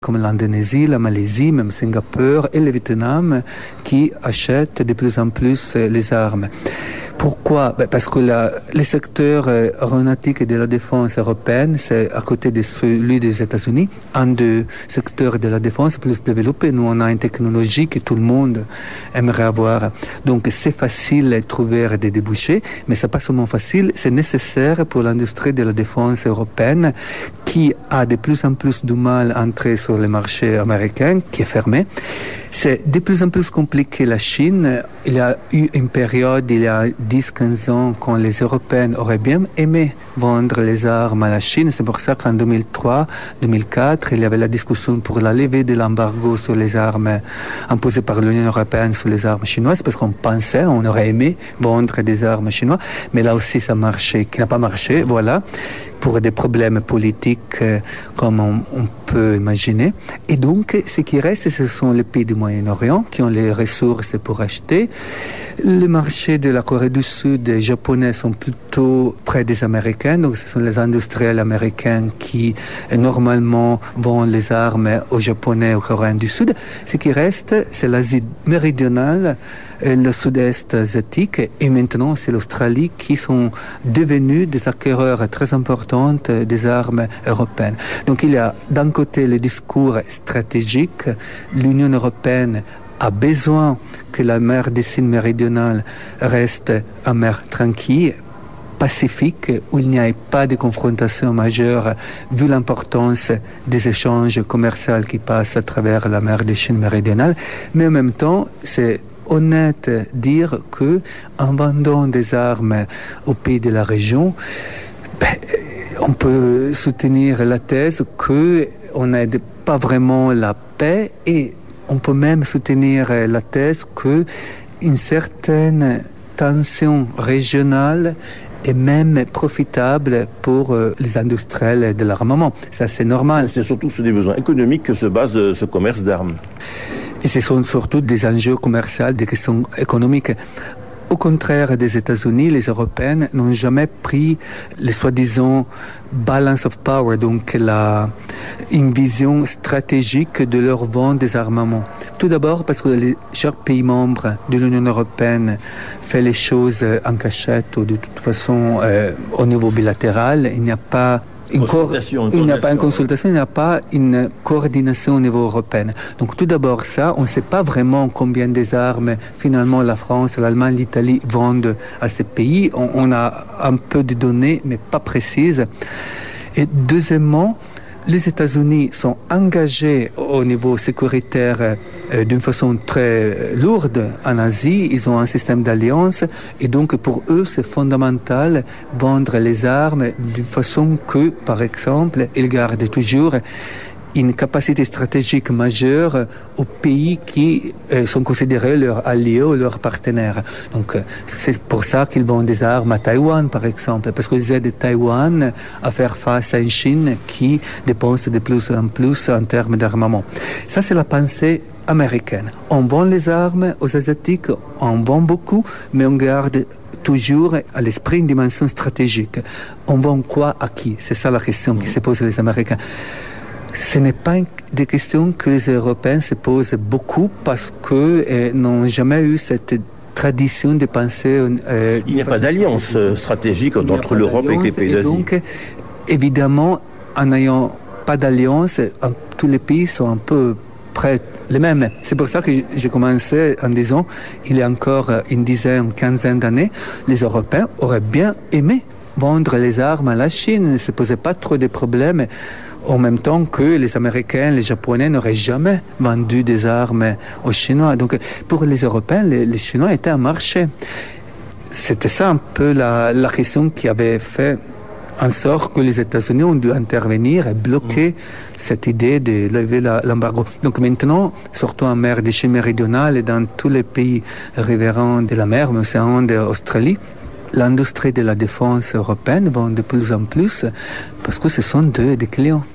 comme l'Indonésie, la Malaisie, même Singapour et le Vietnam, qui achètent de plus en plus les armes. Pourquoi? Parce que le secteur aéronautique et de la défense européenne, c'est à côté de celui des États-Unis, un des secteurs de la défense plus développé. Nous, on a une technologie que tout le monde aimerait avoir. Donc, c'est facile de trouver des débouchés, mais c'est pas seulement facile, c'est nécessaire pour l'industrie de la défense européenne qui a de plus en plus de mal à entrer sur le marché américain, qui est fermé. C'est de plus en plus compliqué la Chine. Il y a eu une période, il y a 10-15 ans, quand les Européens auraient bien aimé vendre les armes à la Chine. C'est pour ça qu'en 2003-2004, il y avait la discussion pour la levée de l'embargo sur les armes imposées par l'Union européenne sur les armes chinoises, parce qu'on pensait, on aurait aimé vendre des armes chinoises. Mais là aussi, ça marchait, qui n'a pas marché, voilà, pour des problèmes politiques comme on peut imaginer. Et donc, ce qui reste, ce sont les pays du Moyen-Orient qui ont les ressources pour acheter. Le marché de la Corée du Sud et japonais sont plutôt près des Américains, donc ce sont les industriels américains qui normalement vendent les armes aux Japonais et aux Coréens du Sud. Ce qui reste, c'est l'Asie méridionale, le sud-est asiatique et maintenant c'est l'Australie qui sont devenus des acquéreurs très importants des armes européennes. Donc il y a d'un côté le discours stratégique, l'Union européenne a besoin que la mer des Cygnes méridionale reste une mer tranquille, pacifique, où il n'y ait pas de confrontation majeure, vu l'importance des échanges commerciaux qui passent à travers la mer des Cygnes méridionale. Mais en même temps, c'est honnête dire que en vendant des armes aux pays de la région, on peut soutenir la thèse qu'on n'aide pas vraiment la paix et on peut même soutenir la thèse qu'une certaine tension régionale est même profitable pour les industriels de l'armement. Ça, c'est normal. C'est surtout sur des besoins économiques que se base ce commerce d'armes. Et ce sont surtout des enjeux commerciaux, des questions économiques. Au contraire des États-Unis, les Européens n'ont jamais pris le soi-disant balance of power, donc une vision stratégique de leur vente des armements. Tout d'abord parce que chaque pays membre de l'Union européenne fait les choses en cachette ou de toute façon au niveau bilatéral. Il n'y a pas une consultation, il n'y a pas une coordination au niveau européen. Donc tout d'abord ça, on ne sait pas vraiment combien des armes finalement la France, l'Allemagne, l'Italie vendent à ces pays. On a un peu de données, mais pas précises. Et deuxièmement, les États-Unis sont engagés au niveau sécuritaire d'une façon très lourde en Asie. Ils ont un système d'alliance et donc pour eux, c'est fondamental vendre les armes d'une façon que, par exemple, ils gardent toujours une capacité stratégique majeure aux pays qui sont considérés leurs alliés ou leurs partenaires. Donc, c'est pour ça qu'ils vendent des armes à Taïwan, par exemple, parce qu'ils aident Taïwan à faire face à une Chine qui dépense de plus en plus en termes d'armement. Ça, c'est la pensée américaine. On vend les armes aux Asiatiques, on vend beaucoup, mais on garde toujours à l'esprit une dimension stratégique. On vend quoi à qui? C'est ça la question qui se pose les Américains. Ce n'est pas des questions que les Européens se posent beaucoup parce qu'ils n'ont jamais eu cette tradition de penser... il n'y a pas d'alliance stratégique entre l'Europe et les pays d'Asie. Donc, évidemment, en n'ayant pas d'alliance, tous les pays sont un peu près les mêmes. C'est pour ça que j'ai commencé en disant, il y a encore une quinzaine d'années, les Européens auraient bien aimé vendre les armes à la Chine. Ne se posaient pas trop de problèmes. En même temps que les Américains, les Japonais n'auraient jamais vendu des armes aux Chinois. Donc, pour les Européens, les Chinois étaient un marché. C'était ça un peu la question qui avait fait en sorte que les États-Unis ont dû intervenir et bloquer cette idée de lever l'embargo. Donc maintenant, surtout en mer des Chines méridionales et dans tous les pays riverains de la mer, mais océan d'Australie, l'industrie de la défense européenne vend de plus en plus parce que ce sont des clients.